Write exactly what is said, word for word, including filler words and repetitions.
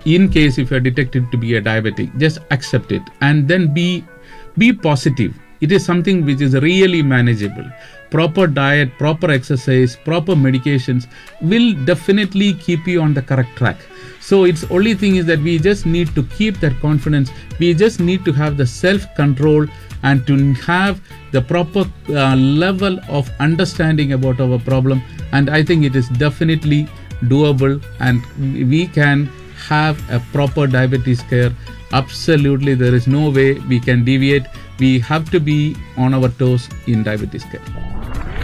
in case if you're detected to be a diabetic, just accept it and then be be positive. It is something which is really manageable. Proper diet, proper exercise, proper medications will definitely keep you on the correct track. So it's only thing is that we just need to keep that confidence. We just need to have the self-control and to have the proper uh, level of understanding about our problem. And I think it is definitely doable and we can have a proper diabetes care. Absolutely, there is no way we can deviate. We have to be on our toes in diabetes care.